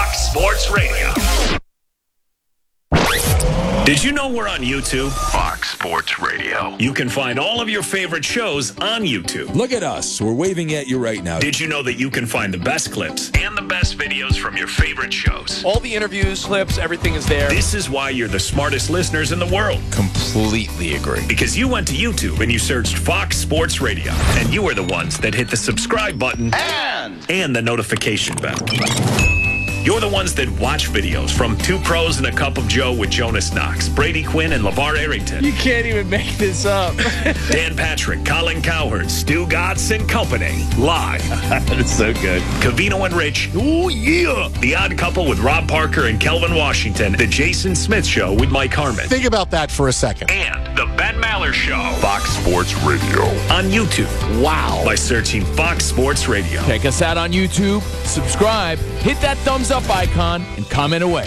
Fox Sports Radio. Did you know we're on YouTube? Fox Sports Radio. You can find all of your favorite shows on YouTube. Look at us. We're waving at you right now. Did you know that you can find the best clips and the best videos from your favorite shows? All the interviews, clips, everything is there. This is why you're the smartest listeners in the world. Completely agree. Because you went to YouTube and you searched Fox Sports Radio. And you were the ones that hit the subscribe button and the notification bell. You're the ones that watch videos from Two Pros and a Cup of Joe with Jonas Knox, Brady Quinn, and LeVar Arrington. You can't even make this up. Dan Patrick, Colin Cowherd, Stu Gatz, and company. Live. That is so good. Covino and Rich. Oh, yeah. The Odd Couple with Rob Parker and Kelvin Washington. The Jason Smith Show with Mike Harmon. Think about that for a second. And The Ben Maller Show. Fox Sports Radio. On YouTube. Wow. By searching Fox Sports Radio. Check us out on YouTube. Subscribe. Hit that thumbs up icon and comment away.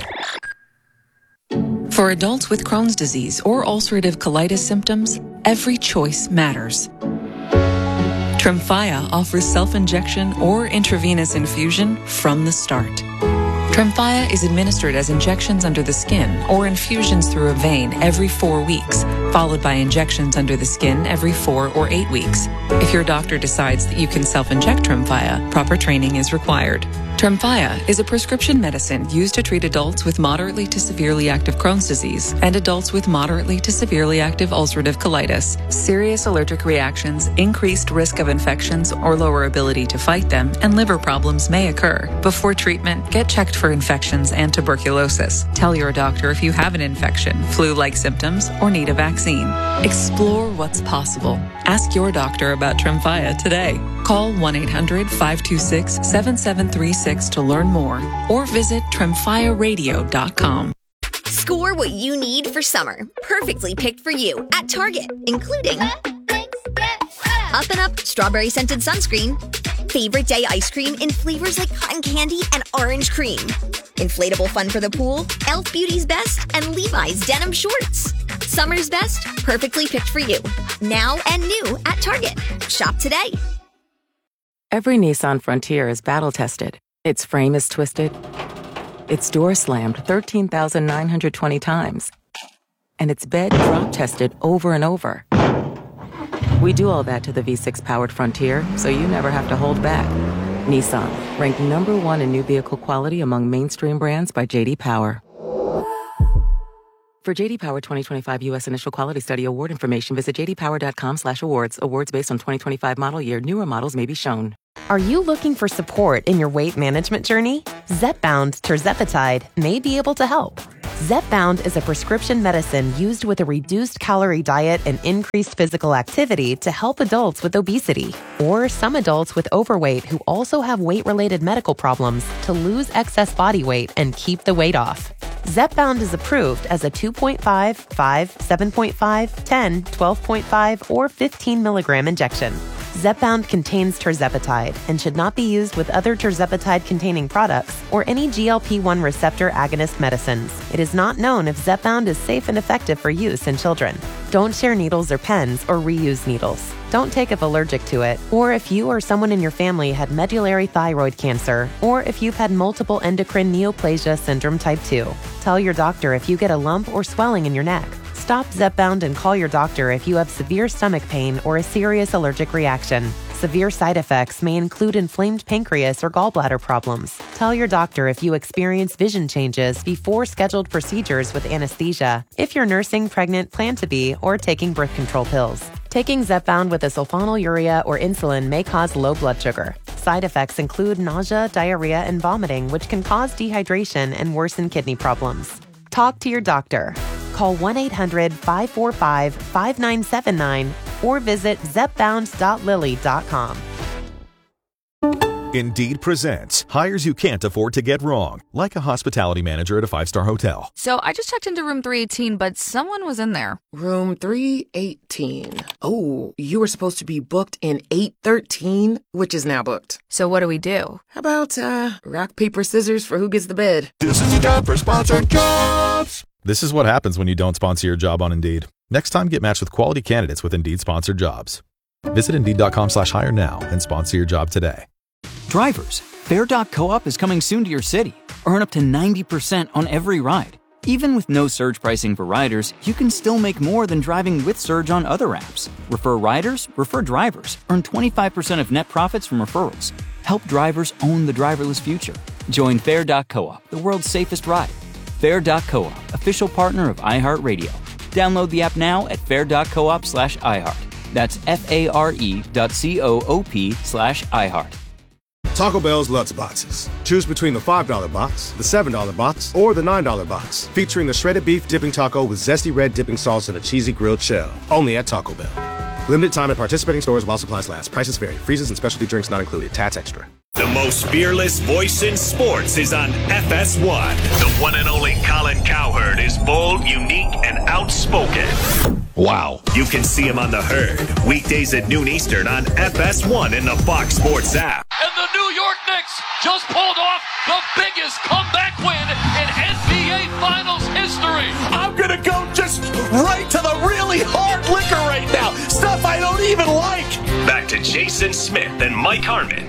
For adults with Crohn's disease or ulcerative colitis symptoms, every choice matters. Tremfya offers self-injection or intravenous infusion from the start. Tremfya is administered as injections under the skin or infusions through a vein every 4 weeks, followed by injections under the skin every 4 or 8 weeks. If your doctor decides that you can self-inject Tremfya, proper training is required. Tremfya is a prescription medicine used to treat adults with moderately to severely active Crohn's disease and adults with moderately to severely active ulcerative colitis. Serious allergic reactions, increased risk of infections or lower ability to fight them, and liver problems may occur. Before treatment, get checked for infections and tuberculosis. Tell your doctor if you have an infection, flu-like symptoms, or need a vaccine. Explore what's possible. Ask your doctor about Tremfya today. Call 1-800-526-7736 to learn more or visit tremfyaradio.com. Score what you need for summer. Perfectly picked for you at Target, including Up and Up strawberry scented sunscreen, favorite day ice cream in flavors like cotton candy and orange cream, inflatable fun for the pool, Elf Beauty's Best, and Levi's denim shorts. Summer's best, perfectly picked for you. Now and new at Target. Shop today. Every Nissan Frontier is battle-tested. Its frame is twisted. Its door slammed 13,920 times. And its bed drop-tested over and over. We do all that to the V6-powered Frontier, so you never have to hold back. Nissan, ranked #1 in new vehicle quality among mainstream brands by J.D. Power. For J.D. Power 2025 U.S. Initial Quality Study award information, visit jdpower.com/awards. Awards based on 2025 model year. Newer models may be shown. Are you looking for support in your weight management journey? Zepbound tirzepatide may be able to help. Zepbound is a prescription medicine used with a reduced calorie diet and increased physical activity to help adults with obesity or some adults with overweight who also have weight-related medical problems to lose excess body weight and keep the weight off. Zepbound is approved as a 2.5, 5, 7.5, 10, 12.5, or 15 milligram injection. Zepbound contains tirzepatide and should not be used with other tirzepatide-containing products or any GLP-1 receptor agonist medicines. It is not known if Zepbound is safe and effective for use in children. Don't share needles or pens or reuse needles. Don't take if allergic to it, or if you or someone in your family had medullary thyroid cancer, or if you've had multiple endocrine neoplasia syndrome type 2. Tell your doctor if you get a lump or swelling in your neck. Stop Zepbound and call your doctor if you have severe stomach pain or a serious allergic reaction. Severe side effects may include inflamed pancreas or gallbladder problems. Tell your doctor if you experience vision changes before scheduled procedures with anesthesia, if you're nursing, pregnant, plan to be, or taking birth control pills. Taking Zepbound with a sulfonylurea or insulin may cause low blood sugar. Side effects include nausea, diarrhea, and vomiting, which can cause dehydration and worsen kidney problems. Talk to your doctor. Call 1-800-545-5979 or visit zepbound.lilly.com. Indeed presents hires you can't afford to get wrong, like a hospitality manager at a 5-star hotel. So I just checked into room 318, but someone was in there. Room 318. Oh, you were supposed to be booked in 813, which is now booked. So what do we do? How about rock, paper, scissors for who gets the bed? This is the time for sponsored jobs. This is what happens when you don't sponsor your job on Indeed. Next time, get matched with quality candidates with Indeed sponsored jobs. Visit Indeed.com/hire now and sponsor your job today. Drivers, Fair.coop is coming soon to your city. Earn up to 90% on every ride. Even with no surge pricing for riders, you can still make more than driving with Surge on other apps. Refer riders, refer drivers. Earn 25% of net profits from referrals. Help drivers own the driverless future. Join Fair.coop, the world's safest ride. Fair.coop, official partner of iHeartRadio. Download the app now at fair.coop/iHeart. That's FARE.coop/iHeart. Taco Bell's Lutz Boxes. Choose between the $5 box, the $7 box, or the $9 box. Featuring the shredded beef dipping taco with zesty red dipping sauce and a cheesy grilled shell. Only at Taco Bell. Limited time at participating stores while supplies last. Prices vary. Freezes and specialty drinks not included. Tats extra. The most fearless voice in sports is on FS1. The one and only Colin Cowherd is bold, unique, and outspoken. Wow. You can see him on The Herd, weekdays at noon Eastern on FS1 in the Fox Sports app. And the New York Knicks just pulled off the biggest comeback win in NBA Finals history. I'm going to go just right to the really hard liquor right now. Stuff I don't even like. Back to Jason Smith and Mike Harmon.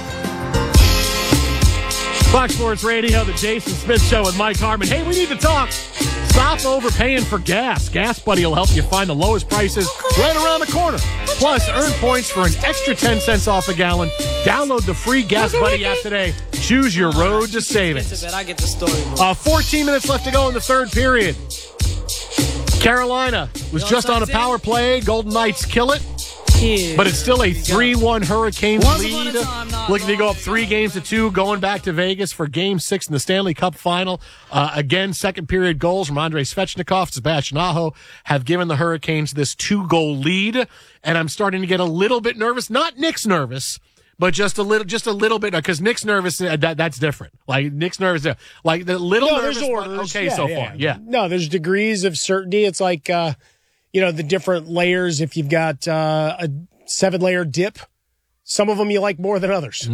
Fox Sports Radio, the Jason Smith Show with Mike Harmon. Hey, we need to talk. Stop overpaying for gas.Gas Buddy will help you find the lowest prices right around the corner. Plus, earn points for an extra 10 cents off a gallon. Download the free Gas Buddy app today. Choose your road to savings. I get the story. 14 minutes left to go in the third period. Carolina was just on a power play. Golden Knights kill it. But it's still a 3-1 Hurricanes lead. Looking to go up 3-2, going back to Vegas for Game 6 in the Stanley Cup Final. Again, second period goals from Andrei Svechnikov, Sebastian Aho have given the Hurricanes this 2-goal lead. And I'm starting to get a little bit nervous. Not Nick's nervous, but just a little bit, because Nick's nervous. That's different. Like Nick's nervous, like the little nervous. There's orders. Okay, so far, yeah. No, there's degrees of certainty. It's like, the different layers. If you've got a 7-layer dip, some of them you like more than others.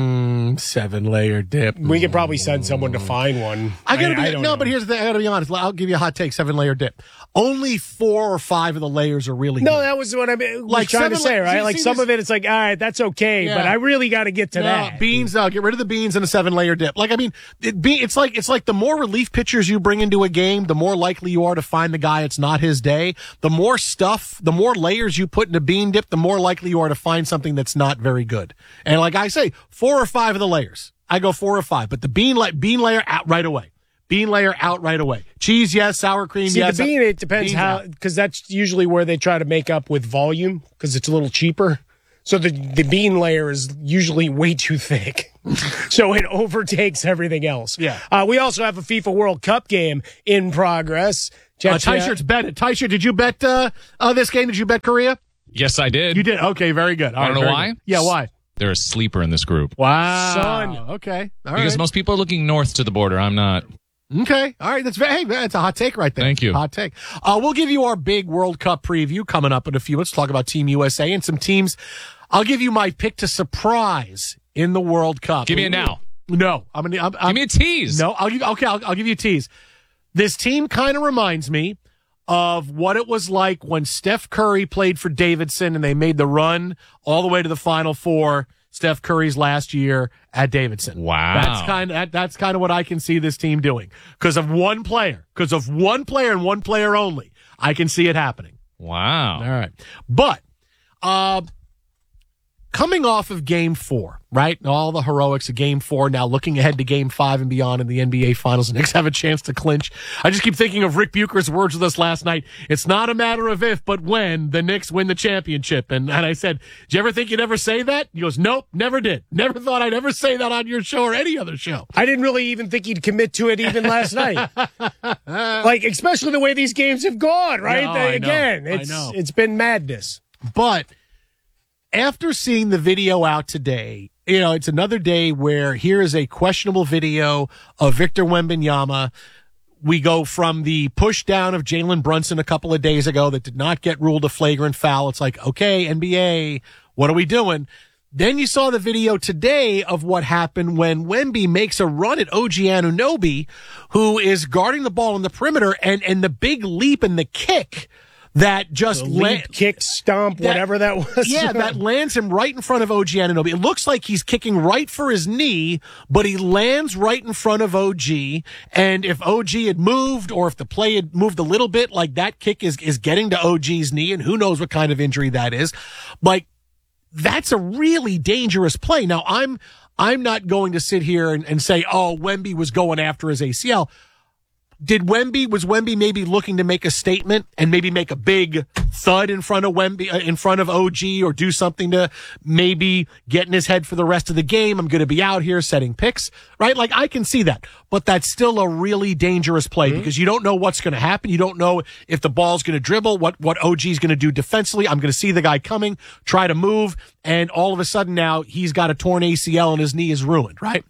7-layer dip. We could probably send someone to find one. But here's the thing. I gotta be honest. I'll give you a hot take. 7-layer dip. Only 4 or 5 of the layers are really good. No, that was what I was trying to say, right? Like some of it, it's like, all right, that's okay, but I really got to get to that. Beans, get rid of the beans and a 7-layer dip. Like, I mean, it's like the more relief pitchers you bring into a game, the more likely you are to find the guy it's not his day. The more stuff, the more layers you put in a bean dip, the more likely you are to find something that's not very good. And like I say, 4 or 5 of the layers. I go 4 or 5, but the bean layer out right away. Bean layer out right away. Cheese, yes. Sour cream, yes. The bean, it depends how, because that's usually where they try to make up with volume, because it's a little cheaper. So the bean layer is usually way too thick. So it overtakes everything else. Yeah. We also have a FIFA World Cup game in progress. Ty-Shirt's betting. Ty-Shirt, did you bet this game? Did you bet Korea? Yes, I did. You did? Okay, very good. I don't know why? Good. Yeah, why? They're a sleeper in this group. Wow. Son. Okay. All because right. most people are looking north to the border. I'm not. Okay. All right. That's a hot take right there. Thank you. Hot take. We'll give you our big World Cup preview coming up in a few minutes. Talk about Team USA and some teams. I'll give you my pick to surprise in the World Cup. Give me it now. No. Give me a tease. No. I'll give you a tease. This team kind of reminds me of what it was like when Steph Curry played for Davidson and they made the run all the way to the Final Four. Steph Curry's last year at Davidson. Wow. That's kind of what I can see this team doing. Because of one player and one player only. I can see it happening. Wow. All right. But coming off of Game 4, right? All the heroics of Game 4, now looking ahead to Game 5 and beyond in the NBA Finals. The Knicks have a chance to clinch. I just keep thinking of Rick Bucher's words with us last night. It's not a matter of if, but when the Knicks win the championship. And I said, did you ever think you'd ever say that? He goes, nope, never did. Never thought I'd ever say that on your show or any other show. I didn't really even think he'd commit to it even last night. Like, especially the way these games have gone, right? No, It's been madness. But after seeing the video out today, it's another day where here is a questionable video of Victor Wembanyama. We go from the push down of Jalen Brunson a couple of days ago that did not get ruled a flagrant foul. It's like, okay, NBA, what are we doing? Then you saw the video today of what happened when Wemby makes a run at OG Anunoby, who is guarding the ball on the perimeter, and the big leap and the kick that just kick, stomp, whatever that was. Yeah, that lands him right in front of OG Anunoby. It looks like he's kicking right for his knee, but he lands right in front of OG. And if OG had moved, or if the play had moved a little bit, like that kick is getting to OG's knee, and who knows what kind of injury that is. Like, that's a really dangerous play. Now, I'm not going to sit here and say, oh, Wemby was going after his ACL. Was Wemby maybe looking to make a statement and maybe make a big thud in front of in front of OG, or do something to maybe get in his head for the rest of the game? I'm going to be out here setting picks, right? Like, I can see that, but that's still a really dangerous play because you don't know what's going to happen. You don't know if the ball's going to dribble, what OG is going to do defensively. I'm going to see the guy coming, try to move, and all of a sudden now he's got a torn ACL and his knee is ruined, right?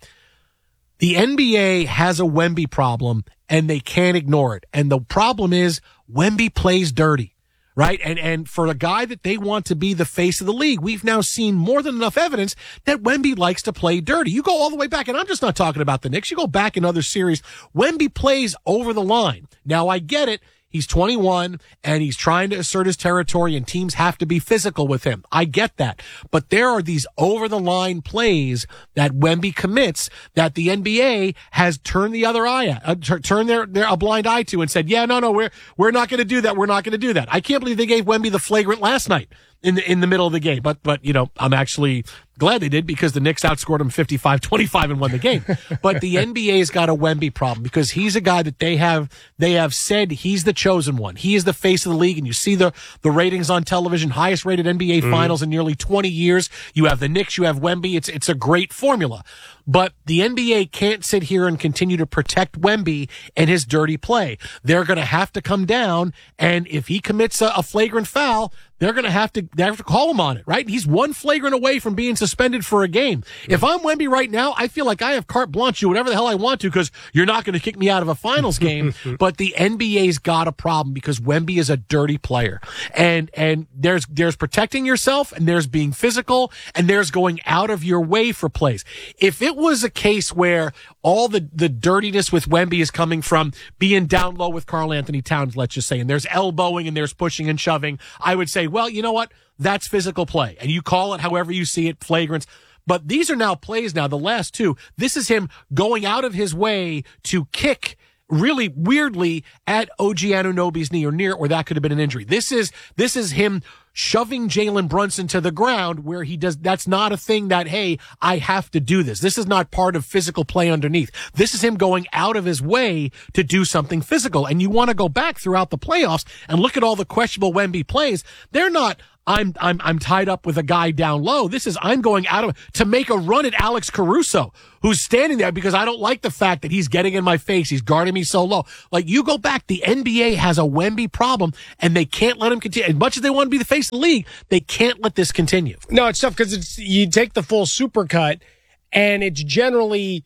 The NBA has a Wemby problem, and they can't ignore it. And the problem is Wemby plays dirty, right? And for a guy that they want to be the face of the league, we've now seen more than enough evidence that Wemby likes to play dirty. You go all the way back, and I'm just not talking about the Knicks. You go back in other series, Wemby plays over the line. Now, I get it. He's 21 and he's trying to assert his territory, and teams have to be physical with him. I get that. But there are these over the line plays that Wemby commits that the NBA has turned the other eye at, turned a blind eye to, and said, yeah, no, we're not going to do that. We're not going to do that. I can't believe they gave Wemby the flagrant last night in the middle of the game. But I'm actually glad they did, because the Knicks outscored them 55-25 and won the game. But the NBA's got a Wemby problem, because he's a guy that they have said he's the chosen one. He is the face of the league, and you see the ratings on television, highest rated NBA finals in nearly 20 years. You have the Knicks, you have Wemby. It's a great formula. But the NBA can't sit here and continue to protect Wemby and his dirty play. They're going to have to come down, and if he commits a flagrant foul, they have to call him on it, right? He's one flagrant away from being suspended for a game. If I'm Wemby right now, I feel like I have carte blanche, do whatever the hell I want to, because you're not going to kick me out of a finals game. But the NBA's got a problem, because Wemby is a dirty player. And there's protecting yourself, and there's being physical, and there's going out of your way for plays. If it was a case where all the dirtiness with Wemby is coming from being down low with Karl Anthony Towns, let's just say, and there's elbowing and there's pushing and shoving, I would say, well, you know what? That's physical play. And you call it however you see it, flagrants. But these are now plays now, the last two. This is him going out of his way to kick really weirdly at OG Anunoby's knee, or near it, where that could have been an injury. This is him shoving Jalen Brunson to the ground, where he does. That's not a thing that, hey, I have to do this. This is not part of physical play underneath. This is him going out of his way to do something physical. And you want to go back throughout the playoffs and look at all the questionable Wemby plays. They're not, I'm tied up with a guy down low. This is, I'm going out of to make a run at Alex Caruso, who's standing there because I don't like the fact that he's getting in my face. He's guarding me so low. Like, you go back, the NBA has a Wemby problem, and they can't let him continue. As much as they want to be the face of the league, they can't let this continue. No, it's tough, because you take the full supercut, and it's generally,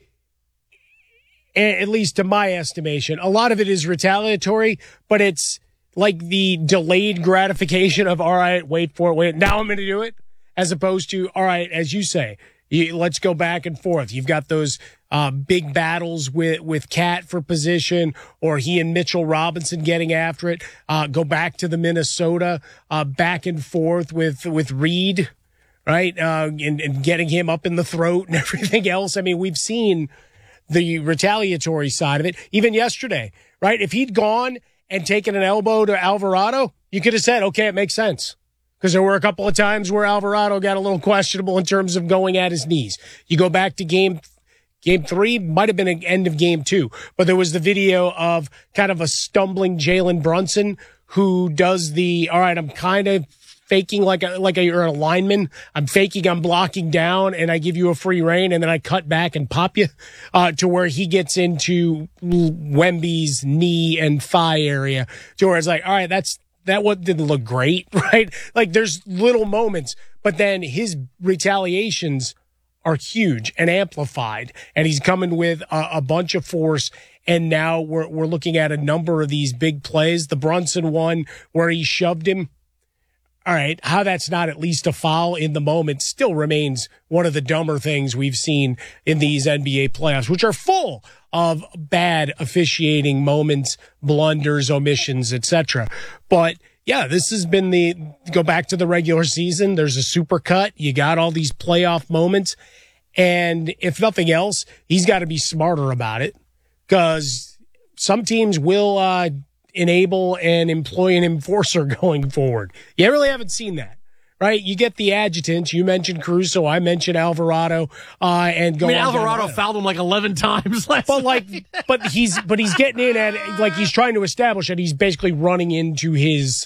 at least to my estimation, a lot of it is retaliatory, but it's like the delayed gratification of, all right, wait, now I'm going to do it, as opposed to, all right, as you say, let's go back and forth. You've got those big battles with Cat for position, or he and Mitchell Robinson getting after it. Go back to the Minnesota back and forth with Reed, right? And getting him up in the throat and everything else. I mean, we've seen the retaliatory side of it. Even yesterday, right? If he'd gone and taken an elbow to Alvarado, you could have said, okay, it makes sense. Because there were a couple of times where Alvarado got a little questionable in terms of going at his knees. You go back to game 3, might have been an end of game 2, but there was the video of kind of a stumbling Jalen Brunson who does the, all right, I'm kind of faking you're a lineman. I'm faking, I'm blocking down, and I give you a free rein, and then I cut back and pop you, to where he gets into Wemby's knee and thigh area, to where it's like, all right, that one didn't look great, right? Like, there's little moments, but then his retaliations are huge and amplified, and he's coming with a bunch of force. And now we're looking at a number of these big plays. The Brunson one where he shoved him. All right, how that's not at least a foul in the moment still remains one of the dumber things we've seen in these NBA playoffs, which are full of bad officiating moments, blunders, omissions, etc. But yeah, this has been go back to the regular season. There's a super cut. You got all these playoff moments. And if nothing else, he's got to be smarter about it, because some teams will enable and employ an enforcer going forward. You really haven't seen that, right? You get the adjutants. You mentioned Caruso. I mentioned Alvarado. Alvarado fouled him like 11 times last night. But he's getting in at, like, he's trying to establish that he's basically running into his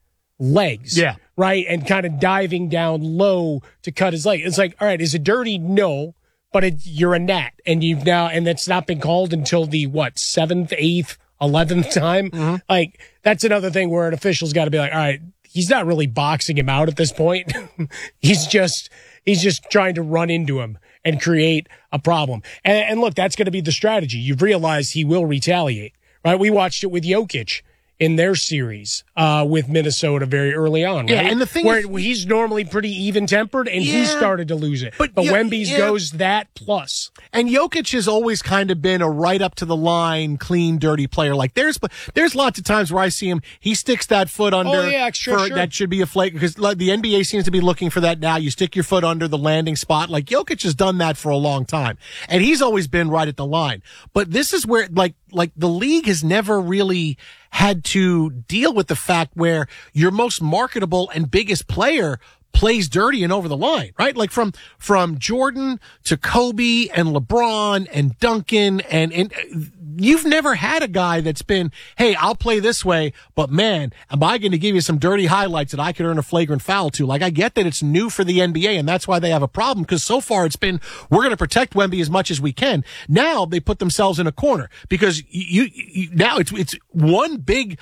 legs. Yeah. Right? And kind of diving down low to cut his leg. It's like, all right, is it dirty? No. But you're a gnat, and that's not been called until the 7th, 8th, 11th time. Mm-hmm. Like, that's another thing where an official's got to be like, all right, he's not really boxing him out at this point. he's just trying to run into him and create a problem. And look, that's going to be the strategy. You've realized he will retaliate, right? We watched it with Jokic in their series with Minnesota very early on, right? Yeah, and the thing where he's normally pretty even-tempered, and he started to lose it. But Wemby's goes that plus. And Jokic has always kind of been a right up to the line, clean, dirty player. Like there's lots of times where I see him, he sticks that foot under. Oh, yeah, sure. That should be a flake, because the NBA seems to be looking for that now. You stick your foot under the landing spot. Like Jokic has done that for a long time, and he's always been right at the line. But this is where like the league has never really had to deal with the fact where your most marketable and biggest player plays dirty and over the line, right? Like from Jordan to Kobe and LeBron and Duncan and you've never had a guy that's been, hey, I'll play this way, but man, am I going to give you some dirty highlights that I could earn a flagrant foul to? Like, I get that it's new for the NBA, and that's why they have a problem, because so far it's been, we're going to protect Wemby as much as we can. Now they put themselves in a corner, because now it's one big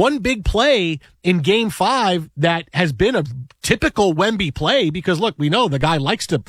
play in Game 5 that has been a typical Wemby play, because look, we know the guy likes to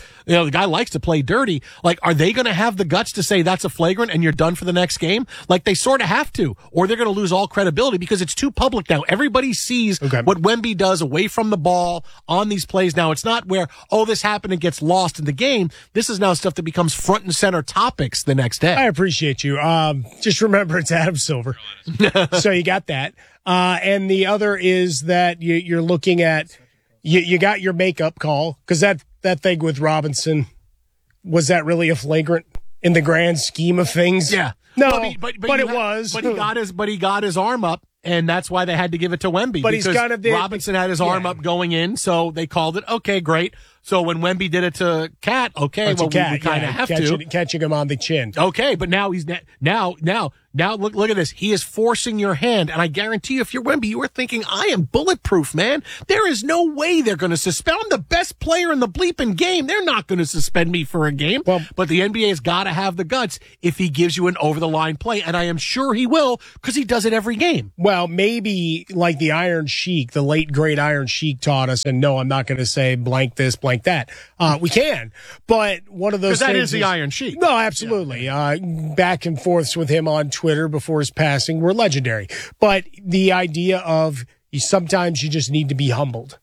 play dirty. Like, are they going to have the guts to say that's a flagrant and you're done for the next game? Like, they sort of have to, or they're going to lose all credibility, because it's too public now. Everybody sees what Wemby does away from the ball on these plays. Now, it's not where, this happened and gets lost in the game. This is now stuff that becomes front and center topics the next day. I appreciate you. Just remember, it's Adam Silver. So you got that. And the other is that you're looking at, you got your makeup call, because that thing with Robinson, was that really a flagrant in the grand scheme of things? Yeah. No, but it was. But he got his arm up, and that's why they had to give it to Wemby. But he's kind of Robinson had his arm up going in, so they called it. Okay, great. So when Wemby did it to Cat, we kind of have to catching him on the chin. Okay, but now he's now look at this. He is forcing your hand, and I guarantee you, if you're Wemby, you are thinking, I am bulletproof, man. There is no way they're going to suspend. I'm the best player in the bleeping game. They're not going to suspend me for a game. Well, but the NBA has got to have the guts if he gives you an over-the-line play, and I am sure he will, because he does it every game. Well, maybe like the Iron Sheik, the late great Iron Sheik taught us, and no, I'm not going to say blank this, blank that. We can, but one of those things. Because that is the Iron Sheik. No, absolutely. Yeah. Back and forths with him on Twitter before his passing were legendary. But the idea of sometimes you just need to be humbled.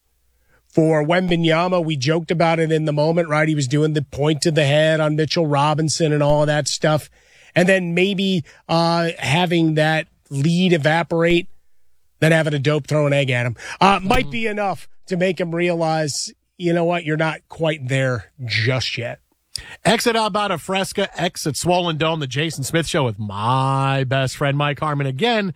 For Wembanyama, we joked about it in the moment, right? He was doing the point to the head on Mitchell Robinson and all of that stuff. And then maybe having that lead evaporate, then having a dope throw an egg at him might be enough to make him realize, you know what, you're not quite there just yet. Exit Alberta Fresca, exit Swollen Dome, the Jason Smith Show with my best friend Mike Harmon. Again,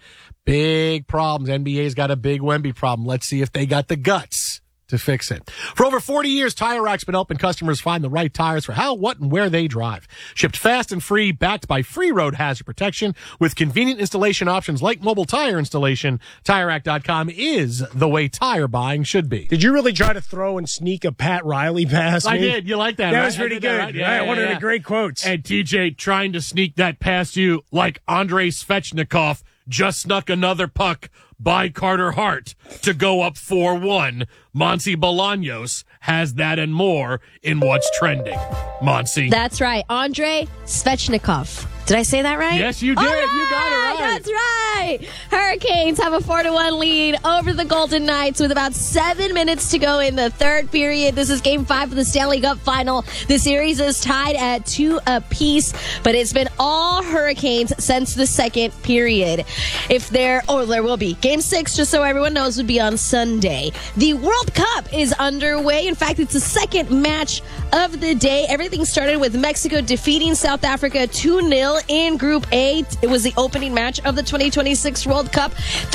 big problems. NBA's got a big Wemby problem. Let's see if they got the guts to fix it. For over 40 years, Tire Rack's been helping customers find the right tires for how, what, and where they drive. Shipped fast and free, backed by free road hazard protection with convenient installation options like mobile tire installation. TireRack.com is the way tire buying should be. Did you really try to throw and sneak a Pat Riley pass? I did. You like that, That right? was pretty good. Right? Yeah, one of the great quotes. And TJ trying to sneak that past you like Andrei Svechnikov just snuck another puck by Carter Hart to go up 4-1. Monsi Bolaños has that and more in What's Trending. Monsi. That's right. Andrei Svechnikov. Did I say that right? Yes, you did. Right. You got it right. right. That's right. Hurricanes have a 4-1 lead over the Golden Knights with about 7 minutes to go in the third period. This is Game 5 of the Stanley Cup Final. The series is tied at 2 apiece, but it's been all Hurricanes since the second period. There will be. Game 6, just so everyone knows, would be on Sunday. The World Cup is underway. In fact, it's the second match of the day. Everything started with Mexico defeating South Africa 2-0 in Group A. It was the opening match of the 2026 World Cup.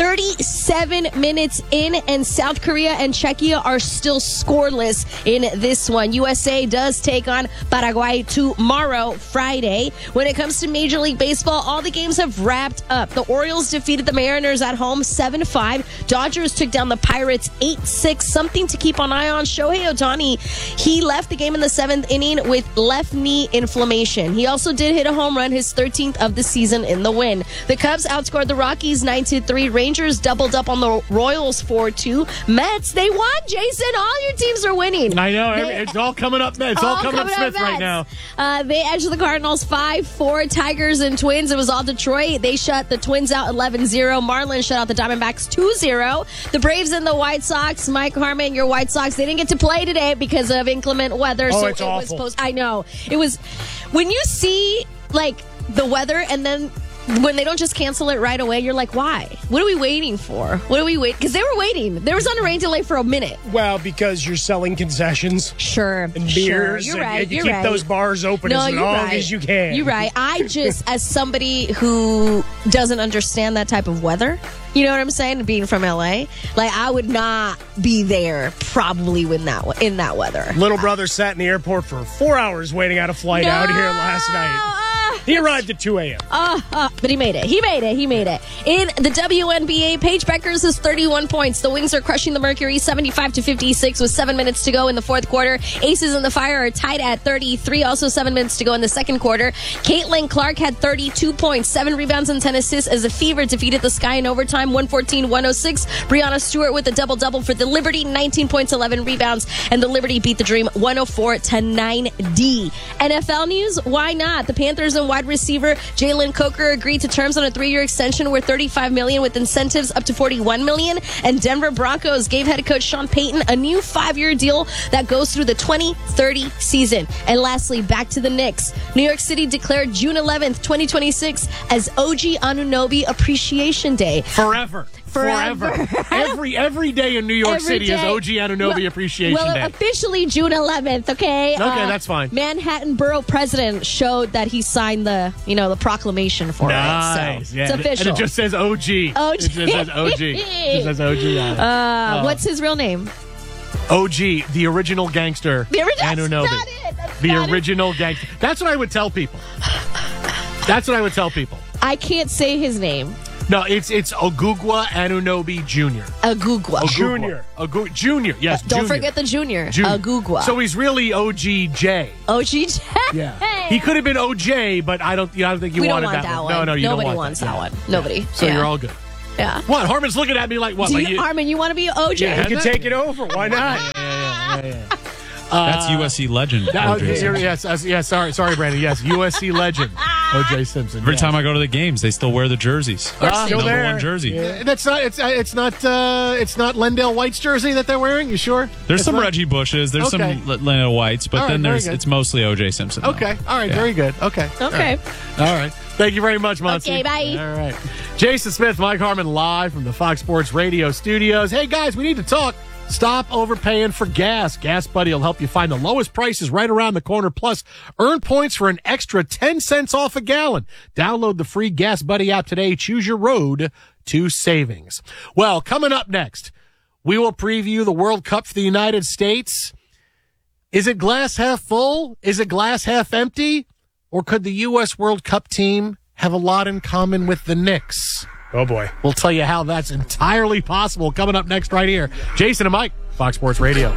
37 minutes in, and South Korea and Czechia are still scoreless in this one. USA does take on Paraguay tomorrow, Friday. When it comes to Major League Baseball, all the games have wrapped up. The Orioles defeated the Mariners at home 7-5. Dodgers took down the Pirates 8-6. Something to keep an eye on. Shohei Ohtani, he left the game in the 7th inning with left knee inflammation. He also did hit a home run, his 13th of the season in the win. The Cubs outscored the Rockies 9-3. Rangers doubled up on the Royals 4-2. Mets, they won, Jason. All your teams are winning. I know. It's all coming up Mets. It's all coming up Smith right now. They edged the Cardinals 5-4. Tigers and Twins, it was all Detroit. They shut the Twins out 11-0. Marlins shut out the Diamondbacks 2-0. The Braves and the White Sox, Mike Harmon, your White Sox, they didn't get to play today because of inclement weather. Oh, it's awful. I know. It was, when you see, like, the weather and then when they don't just cancel it right away, you're like, why? What are we waiting for? Because they were waiting. There was on a rain delay for a minute. Well, because you're selling concessions. Sure. And beers. Sure. You're right. And you keep those bars open as long as you can. You're right. I just, as somebody who doesn't understand that type of weather, you know what I'm saying? Being from LA, like, I would not be there probably in that weather. Little brother sat in the airport for 4 hours waiting out a flight out here last night. He arrived at 2 a.m. But he made it. He made it. In the WNBA, Paige Beckers has 31 points. The Wings are crushing the Mercury 75-56 with 7 minutes to go in the fourth quarter. Aces and the Fire are tied at 33. Also 7 minutes to go in the second quarter. Caitlin Clark had 32 points, 7 rebounds and 10 assists as the Fever defeated the Sky in overtime 114-106. Brianna Stewart with a double-double for the Liberty, 19 points, 11 rebounds, and the Liberty beat the Dream 104-9D. NFL news, why not? The Panthers and wide receiver Jalen Coker agreed to terms on a 3-year extension worth $35 million with incentives up to $41 million. And Denver Broncos gave head coach Sean Payton a new 5-year deal that goes through the 2030 season. And lastly, back to the Knicks. New York City declared June 11th, 2026 as OG Anunoby Appreciation Day. Forever. Every day in New York City is OG Anunoby Appreciation Day. Officially June 11th, okay? Okay, that's fine. Manhattan Borough President showed that he signed the proclamation for it. So it's official. And it just says OG. It just says OG. It just says OG on it. What's his real name? OG, the original gangster. Anunoby. That's not it. The original gangster. That's what I would tell people. I can't say his name. No, it's Ogugwa Anunoby Jr. Ogugwa. Junior. Yes, Don't forget the junior. Ogugwa. So he's really OGJ. OGJ? Yeah. He could have been OJ, but I don't think you wanted that one. No, you don't want that. Nobody wants that one. Nobody. So you're all good. Yeah. What? Harmon's looking at me like what? Harmon, you want to be OJ? Yeah, you can take it over. Why not? Yeah. That's USC legend. Sorry, Brandon. Yes, USC legend, O.J. Simpson. Every time I go to the games, they still wear the jerseys. Still number there. 1 jersey. Yeah. It's not Lendale White's jersey that they're wearing. You sure? There's some Reggie Bushes. There's some Lendale Whites, but then it's mostly O.J. Simpson. Though. Okay. All right. Yeah. Very good. Okay. All right. Thank you very much, Monty. Okay, bye. All right. Jason Smith, Mike Harmon, live from the Fox Sports Radio studios. Hey, guys, we need to talk. Stop overpaying for gas. Gas Buddy will help you find the lowest prices right around the corner. Plus, earn points for an extra 10 cents off a gallon. Download the free Gas Buddy app today. Choose your road to savings. Well, coming up next, we will preview the World Cup for the United States. Is it glass half full? Is it glass half empty? Or could the U.S. World Cup team have a lot in common with the Knicks? Oh, boy. We'll tell you how that's entirely possible coming up next right here. Jason and Mike, Fox Sports Radio.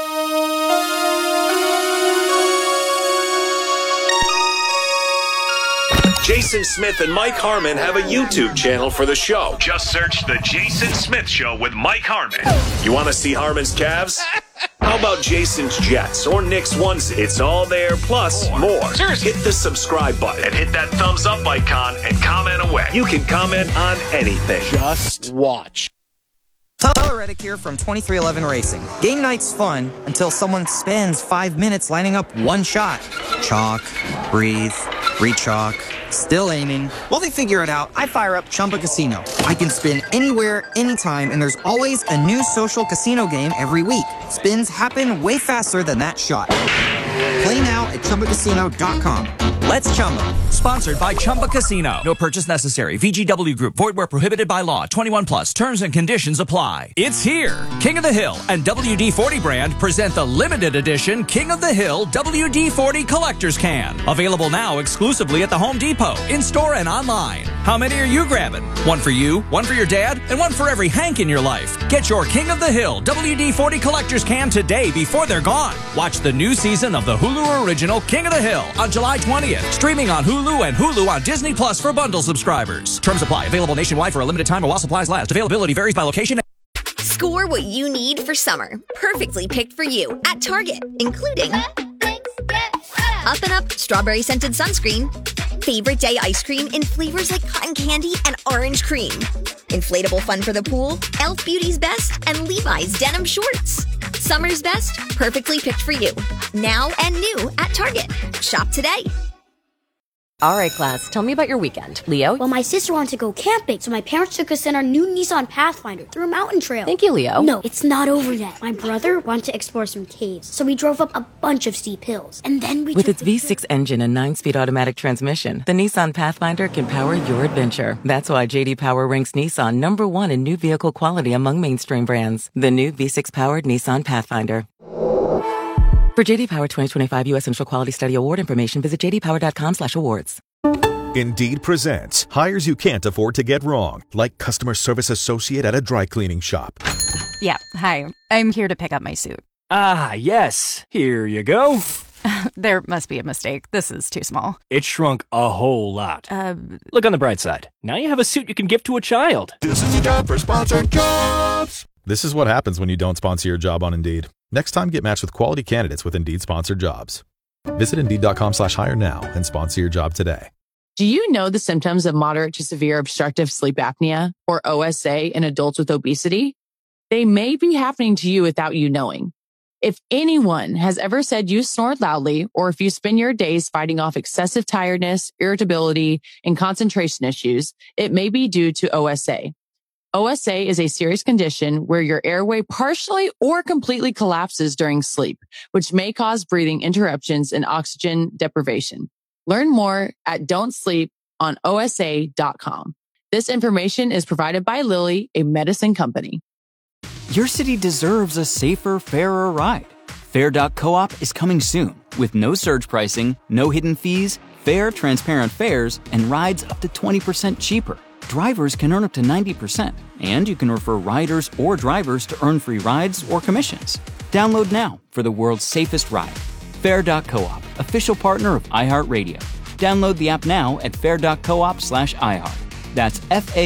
Jason Smith and Mike Harmon have a YouTube channel for the show. Just search The Jason Smith Show with Mike Harmon. You want to see Harmon's calves? How about Jason's Jets or Nick's onesie? It's all there, plus more. Seriously. Hit the subscribe button and hit that thumbs up icon and comment away. You can comment on anything. Just watch. Tyler Reddick here from 2311 Racing. Game night's fun until someone spends 5 minutes lining up one shot. Chalk, breathe, re-chalk, still aiming. While they figure it out, I fire up Chumba Casino. I can spin anywhere, anytime, and there's always a new social casino game every week. Spins happen way faster than that shot. Play now at ChumbaCasino.com. Let's Chumba. Sponsored by Chumba Casino. No purchase necessary. VGW Group. Void where prohibited by law. 21 plus. Terms and conditions apply. It's here. King of the Hill and WD-40 brand present the limited edition King of the Hill WD-40 Collector's Can. Available now exclusively at the Home Depot, in-store and online. How many are you grabbing? One for you, one for your dad, and one for every Hank in your life. Get your King of the Hill WD-40 Collector's Can today before they're gone. Watch the new season of the Hulu original King of the Hill on July 20th. Streaming on Hulu and Hulu on Disney Plus for bundle subscribers. Terms apply. Available nationwide for a limited time while supplies last. Availability varies by location. Score what you need for summer. Perfectly picked for you at Target, including Up and Up strawberry scented sunscreen, favorite day ice cream in flavors like cotton candy and orange cream, inflatable fun for the pool, Elf Beauty's Best, and Levi's denim shorts. Summer's best, perfectly picked for you. Now and new at Target. Shop today. All right, class, tell me about your weekend. Leo? Well, my sister wanted to go camping, so my parents took us in our new Nissan Pathfinder through a mountain trail. Thank you, Leo. No, it's not over yet. My brother wanted to explore some caves, so we drove up a bunch of steep hills. And then we With its V6 engine and 9-speed automatic transmission, the Nissan Pathfinder can power your adventure. That's why J.D. Power ranks Nissan #1 in new vehicle quality among mainstream brands. The new V6-powered Nissan Pathfinder. For J.D. Power 2025 U.S. Central Quality Study Award information, visit jdpower.com/awards. Indeed presents hires you can't afford to get wrong, like customer service associate at a dry cleaning shop. Yeah, hi. I'm here to pick up my suit. Ah, yes. Here you go. There must be a mistake. This is too small. It shrunk a whole lot. Look on the bright side. Now you have a suit you can give to a child. This is your job for Sponsored Jobs. This is what happens when you don't sponsor your job on Indeed. Next time, get matched with quality candidates with Indeed sponsored jobs. Visit Indeed.com/hire now and sponsor your job today. Do you know the symptoms of moderate to severe obstructive sleep apnea, or OSA, in adults with obesity? They may be happening to you without you knowing. If anyone has ever said you snore loudly, or if you spend your days fighting off excessive tiredness, irritability, and concentration issues, it may be due to OSA. OSA is a serious condition where your airway partially or completely collapses during sleep, which may cause breathing interruptions and oxygen deprivation. Learn more at don'tsleeponosa.com. This information is provided by Lilly, a medicine company. Your city deserves a safer, fairer ride. Fair.coop is coming soon with no surge pricing, no hidden fees, fair, transparent fares, and rides up to 20% cheaper. Drivers can earn up to 90%, and you can refer riders or drivers to earn free rides or commissions. Download now for the world's safest ride. Fair.coop, official partner of iHeartRadio. Download the app now at fair.coop/iHeart. That's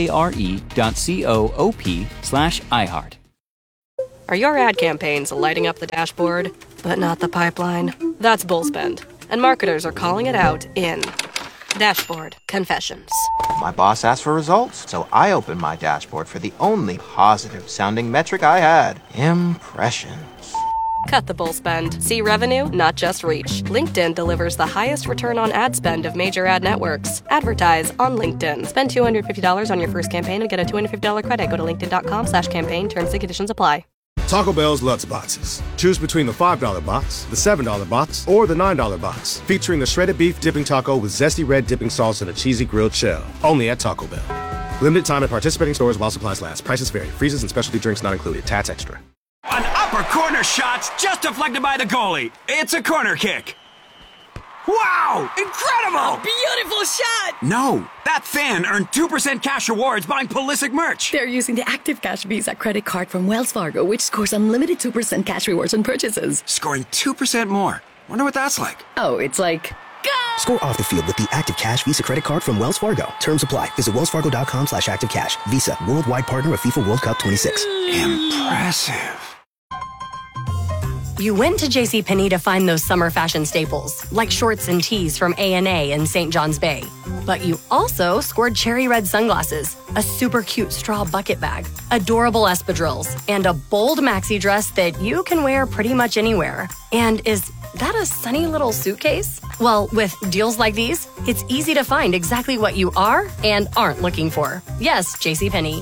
FARE.coop/iHeart. Are your ad campaigns lighting up the dashboard, but not the pipeline? That's Bullspend, and marketers are calling it out in Dashboard Confessions. My boss asked for results, so I opened my dashboard for the only positive-sounding metric I had: impressions. Cut the bull spend. See revenue, not just reach. LinkedIn delivers the highest return on ad spend of major ad networks. Advertise on LinkedIn. Spend $250 on your first campaign and get a $250 credit. Go to linkedin.com/campaign. Terms and conditions apply. Taco Bell's Lutz Boxes. Choose between the $5 box, the $7 box, or the $9 box. Featuring the shredded beef dipping taco with zesty red dipping sauce and a cheesy grilled shell. Only at Taco Bell. Limited time at participating stores while supplies last. Prices vary. Freezes and specialty drinks not included. Tats extra. An upper corner shot's just deflected by the goalie. It's a corner kick. Wow! Incredible! Beautiful shot! No, that fan earned 2% cash rewards buying Pulisic merch. They're using the Active Cash Visa credit card from Wells Fargo, which scores unlimited 2% cash rewards on purchases. Scoring 2% more. Wonder what that's like. Oh, it's like... Go! Score off the field with the Active Cash Visa credit card from Wells Fargo. Terms apply. Visit wellsfargo.com/activecash. Visa, worldwide partner of FIFA World Cup 26. Impressive. You went to JCPenney to find those summer fashion staples, like shorts and tees from A&A in St. John's Bay. But you also scored cherry red sunglasses, a super cute straw bucket bag, adorable espadrilles, and a bold maxi dress that you can wear pretty much anywhere. And is that a sunny little suitcase? Well, with deals like these, it's easy to find exactly what you are and aren't looking for. Yes, JCPenney.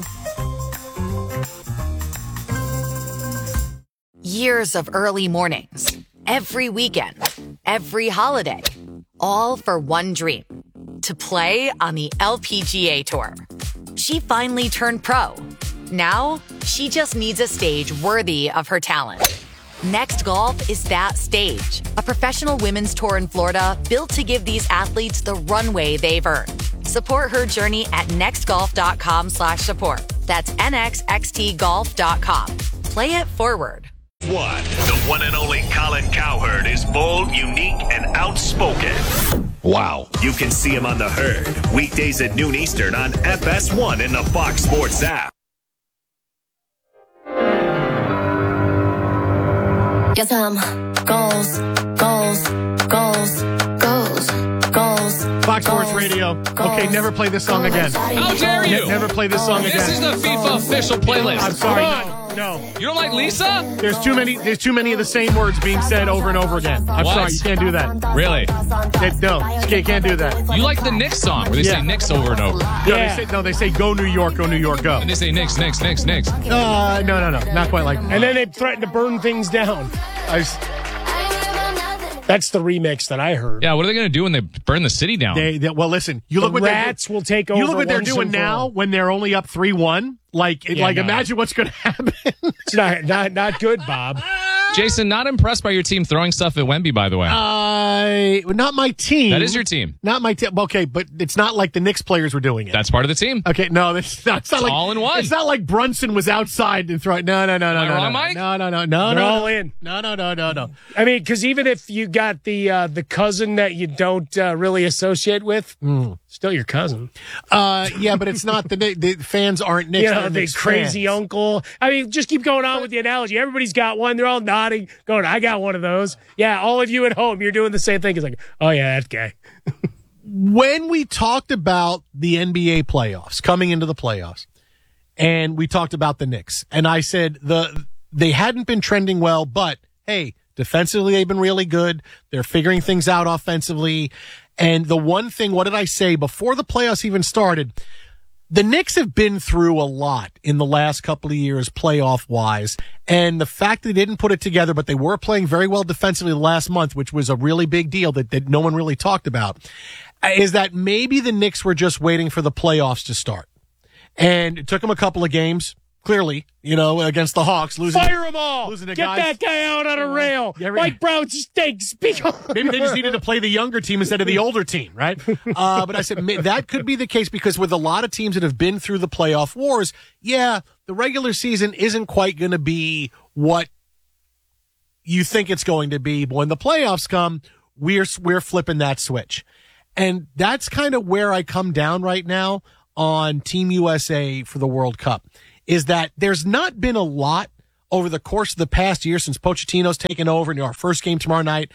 Years of early mornings, every weekend, every holiday, all for one dream, to play on the LPGA Tour. She finally turned pro. Now, she just needs a stage worthy of her talent. Next Golf is that stage, a professional women's tour in Florida built to give these athletes the runway they've earned. Support her journey at nextgolf.com/support. That's nxxtgolf.com. Play it forward. The one and only Colin Cowherd is bold, unique, and outspoken. Wow. You can see him on The Herd, weekdays at noon Eastern on FS1 and the Fox Sports app. Yes, goals. Fox Sports Radio. Okay, never play this song again. How dare you? Never play this song again. This is the FIFA official playlist. I'm sorry. No. You don't like Lisa? There's too many of the same words being said over and over again. I'm sorry, you can't do that. Really? No, you can't do that. You like the Knicks song where they say Knicks over and over. They say go New York, go. And they say Knicks. No, not quite like that. And then they threaten to burn things down. That's the remix that I heard. Yeah, what are they going to do when they burn the city down? Well, listen, you look what Rats will take over. You look what they're doing now when they're only up 3-1. Imagine what's going to happen. It's not good, Bob. Jason, not impressed by your team throwing stuff at Wemby, by the way. Not my team. That is your team. Not my team. Okay, but it's not like the Knicks players were doing it. That's part of the team. Okay, no, it's not like all in one. It's not like Brunson was outside and throwing. No. Am I wrong, Mike? No. They're all in. No. I mean, because even if you got the cousin that you don't really associate with, still your cousin. Yeah, but it's not the fans aren't Knicks. The crazy uncle. I mean, just keep going on with the analogy. Everybody's got one. They're all nodding, going, I got one of those. Yeah, all of you at home, you're doing the same thing. It's like, oh, yeah, that guy. When we talked about the NBA playoffs, coming into the playoffs, and we talked about the Knicks, and I said they hadn't been trending well, but, hey, defensively they've been really good. They're figuring things out offensively. And the one thing, what did I say before the playoffs even started? The Knicks have been through a lot in the last couple of years, playoff-wise, and the fact that they didn't put it together, but they were playing very well defensively the last month, which was a really big deal that no one really talked about, is that maybe the Knicks were just waiting for the playoffs to start. And it took them a couple of games, clearly, against the Hawks. Fire them all! Get that guy out on a rail! Mike Brown stinks! Maybe they just needed to play the younger team instead of the older team, right? But I said that could be the case because with a lot of teams that have been through the playoff wars, the regular season isn't quite going to be what you think it's going to be. But when the playoffs come, we're flipping that switch. And that's kind of where I come down right now on Team USA for the World Cup. Is that there's not been a lot over the course of the past year since Pochettino's taken over and our first game tomorrow night.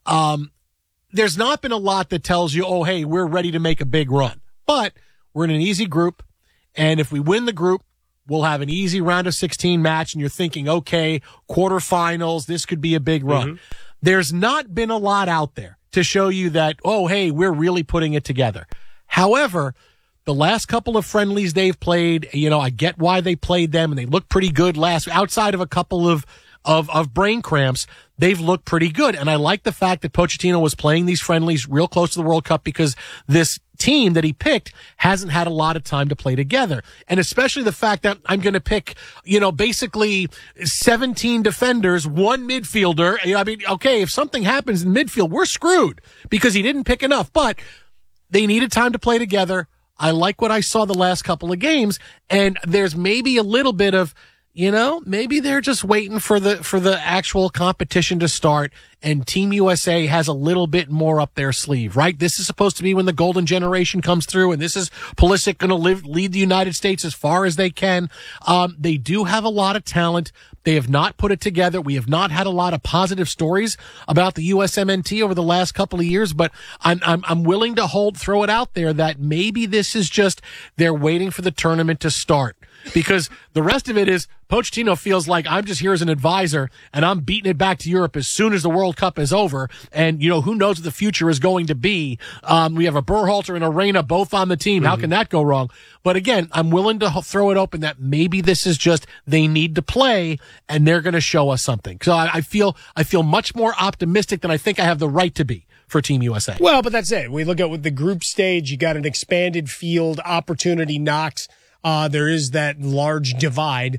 There's not been a lot that tells you, oh, hey, we're ready to make a big run. But we're in an easy group, and if we win the group, we'll have an easy round of 16 match, and you're thinking, okay, quarterfinals, this could be a big run. Mm-hmm. There's not been a lot out there to show you that, oh, hey, we're really putting it together. However, the last couple of friendlies they've played, I get why they played them, and they look pretty good outside of a couple of brain cramps, they've looked pretty good. And I like the fact that Pochettino was playing these friendlies real close to the World Cup because this team that he picked hasn't had a lot of time to play together. And especially the fact that I'm going to pick, basically 17 defenders, one midfielder. I mean, okay, if something happens in midfield, we're screwed because he didn't pick enough, but they needed time to play together. I like what I saw the last couple of games, and there's maybe a little bit of, maybe they're just waiting for the actual competition to start, and Team USA has a little bit more up their sleeve, right? This is supposed to be when the golden generation comes through, and this is Pulisic going to lead the United States as far as they can. They do have a lot of talent. They have not put it together. We have not had a lot of positive stories about the USMNT over the last couple of years, but I'm willing to throw it out there that maybe this is just they're waiting for the tournament to start. Because the rest of it is Pochettino feels like I'm just here as an advisor and I'm beating it back to Europe as soon as the World Cup is over. And, who knows what the future is going to be. We have a Berhalter and a Reina both on the team. Mm-hmm. How can that go wrong? But again, I'm willing to throw it open that maybe this is just they need to play and they're going to show us something. So I feel much more optimistic than I think I have the right to be for Team USA. Well, but that's it. We look at with the group stage, you got an expanded field, opportunity knocks. There is that large divide.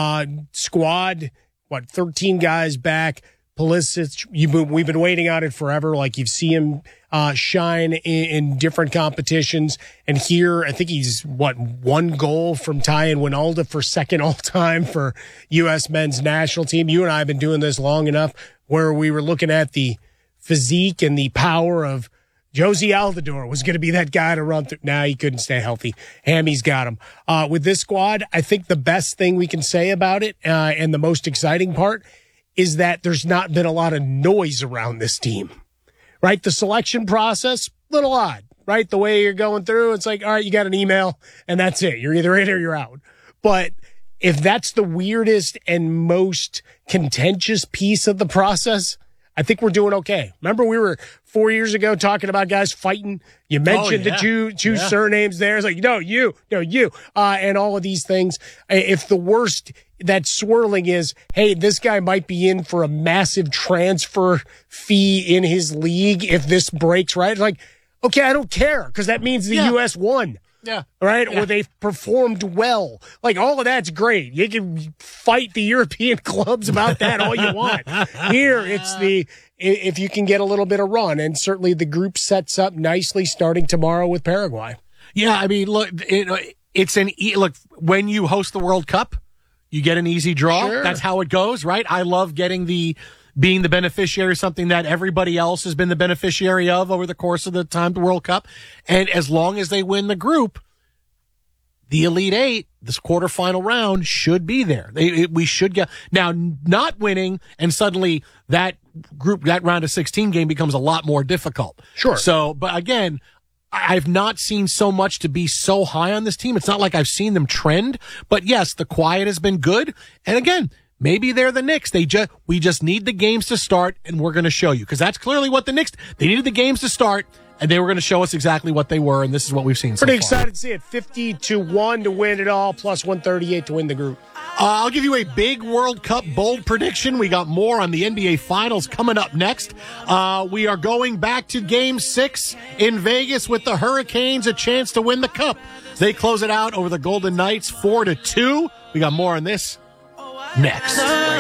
Squad, 13 guys back. Pulisic, we've been waiting on it forever. Like you've seen him shine in different competitions. And here, I think he's, one goal from tying Wijnaldum for second all-time for U.S. men's national team. You and I have been doing this long enough where we were looking at the physique and the power of Josie Altidore was going to be that guy to run through. Nah, he couldn't stay healthy. Hammy's got him. With this squad, I think the best thing we can say about it, and the most exciting part, is that there's not been a lot of noise around this team, right? The selection process, little odd, right? The way you're going through, it's like, all right, you got an email and that's it. You're either in or you're out. But if that's the weirdest and most contentious piece of the process, I think we're doing okay. Remember, we were 4 years ago talking about guys fighting. You mentioned the two surnames there. It's like, no, you, and all of these things. If the worst that's swirling is, hey, this guy might be in for a massive transfer fee in his league if this breaks, right? It's like, okay, I don't care because that means the U.S. won. Yeah. Right? Yeah. Or they've performed well. Like, all of that's great. You can fight the European clubs about that all you want. Here, it's if you can get a little bit of run. And certainly the group sets up nicely starting tomorrow with Paraguay. Yeah, I mean, look, look, when you host the World Cup, you get an easy draw. Sure. That's how it goes, right? I love being the beneficiary of something that everybody else has been the beneficiary of over the course of the time, the World Cup. And as long as they win the group, the Elite Eight, this quarterfinal round should be there. We should get now not winning and suddenly that round of 16 game becomes a lot more difficult. Sure. So, but again, I've not seen so much to be so high on this team. It's not like I've seen them trend, but yes, the quiet has been good. And again, maybe they're the Knicks. We just need the games to start, and we're going to show you. Because that's clearly what the Knicks, they needed the games to start, and they were going to show us exactly what they were, and this is what we've seen so far. Pretty excited to see it. 50-1 to win it all, plus 138 to win the group. I'll give you a big World Cup bold prediction. We got more on the NBA Finals coming up next. We are going back to Game 6 in Vegas with the Hurricanes, a chance to win the Cup. They close it out over the Golden Knights 4-2. We got more on this next.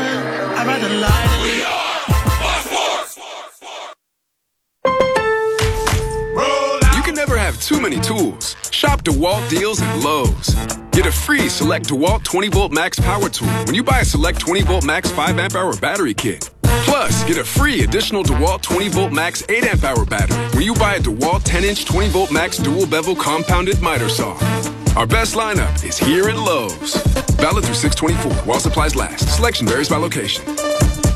You can never have too many tools. Shop DeWalt deals at Lowe's. Get a free Select DeWalt 20-volt max power tool when you buy a Select 20-volt max 5-amp-hour battery kit. Plus, get a free additional DeWalt 20-volt max 8-amp-hour battery when you buy a DeWalt 10-inch 20-volt max dual-bevel compounded miter saw. Our best lineup is here at Lowe's. Valid through 6/24 while supplies last. Selection varies by location.